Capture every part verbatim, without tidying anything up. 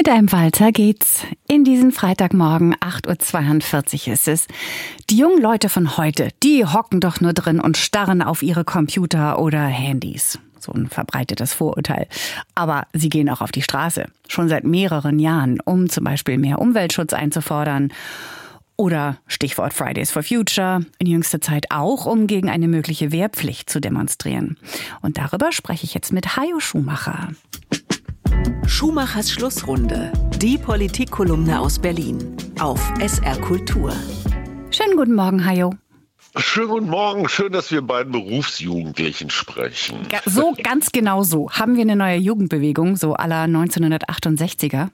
Mit einem Walzer geht's in diesen Freitagmorgen, acht Uhr zweiundvierzig ist es. Die jungen Leute von heute, die hocken doch nur drin und starren auf ihre Computer oder Handys. So ein verbreitetes Vorurteil. Aber sie gehen auch auf die Straße. Schon seit mehreren Jahren, um zum Beispiel mehr Umweltschutz einzufordern. Oder Stichwort Fridays for Future, in jüngster Zeit auch, um gegen eine mögliche Wehrpflicht zu demonstrieren. Und darüber spreche ich jetzt mit Hajo Schumacher. Schumachers Schlussrunde. Die Politikkolumne aus Berlin. Auf S R Kultur. Schönen guten Morgen, Hajo. Schönen guten Morgen. Schön, dass wir beiden Berufsjugendlichen sprechen. So, ganz genau so. Haben wir eine neue Jugendbewegung, so à la neunzehnhundertachtundsechziger?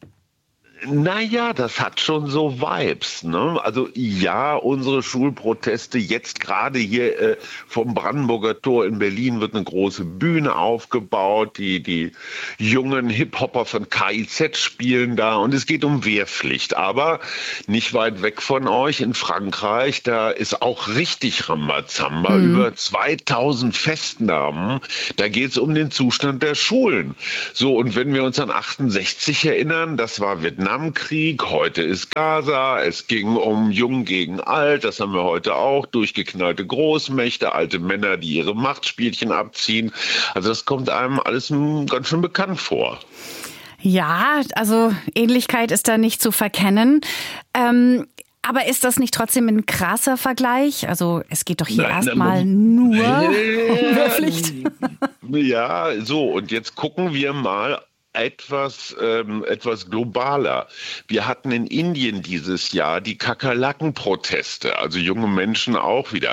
Naja, das hat schon so Vibes, ne? Also ja, unsere Schulproteste, jetzt gerade hier äh, vom Brandenburger Tor in Berlin wird eine große Bühne aufgebaut, die, die jungen Hip-Hopper von K I Z spielen da und es geht um Wehrpflicht. Aber nicht weit weg von euch in Frankreich, da ist auch richtig Rambazamba, mhm. über zweitausend Festnahmen, da geht es um den Zustand der Schulen. So, und wenn wir uns an achtundsechzig erinnern, das war Vietnam, Krieg, heute ist Gaza, es ging um Jung gegen Alt, das haben wir heute auch, durchgeknallte Großmächte, alte Männer, die ihre Machtspielchen abziehen. Also das kommt einem alles ganz schön bekannt vor. Ja, also Ähnlichkeit ist da nicht zu verkennen. Ähm, aber ist das nicht trotzdem ein krasser Vergleich? Also es geht doch hier erstmal nur um Wehrpflicht. Ja, so und jetzt gucken wir mal Etwas, ähm, etwas globaler. Wir hatten in Indien dieses Jahr die Kakerlaken-Proteste, also junge Menschen auch wieder.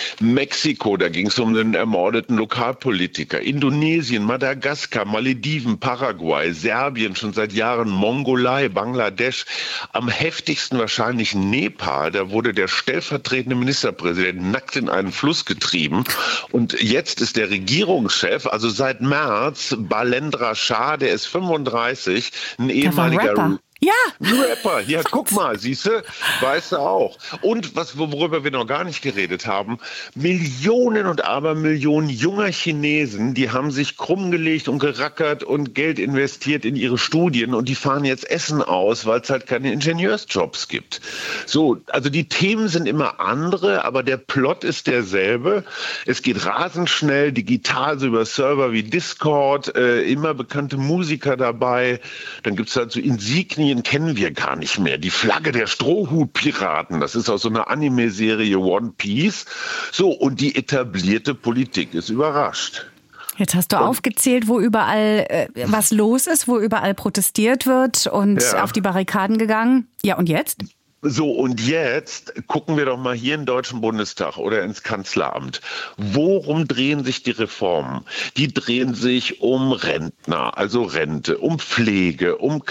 Mexiko, da ging es um den ermordeten Lokalpolitiker. Indonesien, Madagaskar, Malediven, Paraguay, Serbien, schon seit Jahren Mongolei, Bangladesch. Am heftigsten wahrscheinlich Nepal, da wurde der stellvertretende Ministerpräsident nackt in einen Fluss getrieben. Und jetzt ist der Regierungschef, also seit März, Balendra Shah, der ist fünfunddreißig, ein ehemaliger Rapper. Ja. Rapper, ja, guck mal, siehst du, weißt du auch. Und was, worüber wir noch gar nicht geredet haben, Millionen und Abermillionen junger Chinesen, die haben sich krumm gelegt und gerackert und Geld investiert in ihre Studien und die fahren jetzt Essen aus, weil es halt keine Ingenieursjobs gibt. So, also die Themen sind immer andere, aber der Plot ist derselbe. Es geht rasend schnell, digital, so über Server wie Discord, äh, immer bekannte Musiker dabei. Dann gibt's halt so Insignien, kennen wir gar nicht mehr. Die Flagge der Strohhutpiraten, das ist aus so einer Anime-Serie One Piece. So, und die etablierte Politik ist überrascht. Jetzt hast du und, aufgezählt, wo überall äh, was los ist, wo überall protestiert wird und ja. auf die Barrikaden gegangen. Ja, und jetzt? So, und jetzt gucken wir doch mal hier in den Deutschen Bundestag oder ins Kanzleramt. Worum drehen sich die Reformen? Die drehen sich um Rentner, also Rente, um Pflege, um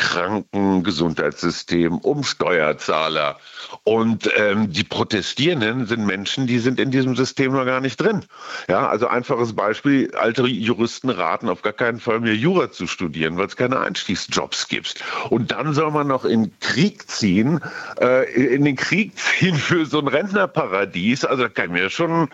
Krankengesundheitssystem, um Steuerzahler. Und ähm, die Protestierenden sind Menschen, die sind in diesem System noch gar nicht drin. Ja, also einfaches Beispiel, alte Juristen raten auf gar keinen Fall mehr Jura zu studieren, weil es keine Einstiegsjobs gibt. Und dann soll man noch in Krieg ziehen, äh, in den Krieg ziehen für so ein Rentnerparadies. Also da kann ich mir schon,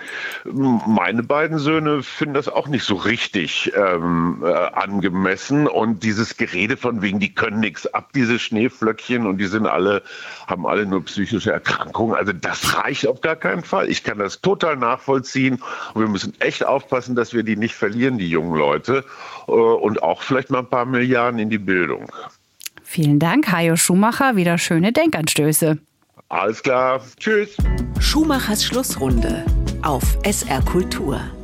meine beiden Söhne finden das auch nicht so richtig ähm, äh, angemessen. Und dieses Gerede von wegen, die können nichts ab, diese Schneeflöckchen und die sind alle, haben alle nur psychische Erkrankungen. Also das reicht auf gar keinen Fall. Ich kann das total nachvollziehen. Und wir müssen echt aufpassen, dass wir die nicht verlieren, die jungen Leute. Äh, und auch vielleicht mal ein paar Milliarden in die Bildung. Vielen Dank, Hajo Schumacher. Wieder schöne Denkanstöße. Alles klar. Tschüss. Schumachers Schlussrunde auf S R Kultur.